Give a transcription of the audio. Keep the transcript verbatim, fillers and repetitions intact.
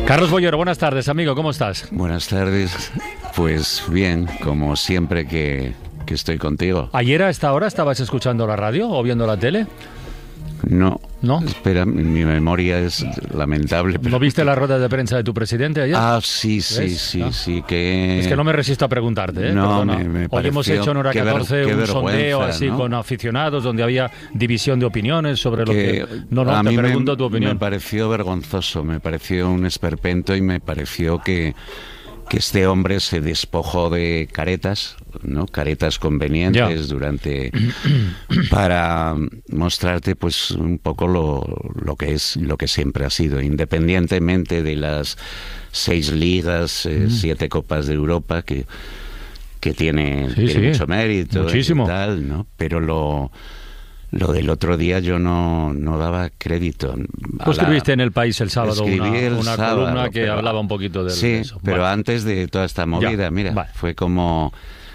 Carlos Bollero, buenas tardes, amigo, ¿cómo estás? Buenas tardes, pues bien, como siempre que, que estoy contigo. ¿Ayer a esta hora estabas escuchando la radio o viendo la tele? No, ¿No? Espera, mi, mi memoria es lamentable. Pero... ¿No viste la rueda de prensa de tu presidente ayer? Ah, sí, sí, ¿Ves? sí, ¿No? sí, que... Es que no me resisto a preguntarte, ¿eh? No, Perdona. me, me Hoy hemos pareció- hecho en Hora qué ver- catorce qué un sondeo vergüenza, así ¿no? con aficionados donde había división de opiniones sobre lo que que... No, no, a te mí pregunto me, tu opinión. me pareció vergonzoso, me pareció un esperpento y me pareció que, que este hombre se despojó de caretas, ¿no? Caretas convenientes Ya. durante para mostrarte pues un poco lo, lo que es lo que siempre ha sido, independientemente de las seis ligas, eh, Mm. siete copas de Europa que que tiene, Sí, tiene sí, mucho mérito muchísimo. y tal, ¿no? Pero lo Lo del otro día yo no, no daba crédito. a Tú la- escribiste en El País el sábado Escribí una, el una sábado, columna que pero- hablaba un poquito de Sí, eso. pero Bueno. antes de toda esta movida, Ya, mira, vale. fue como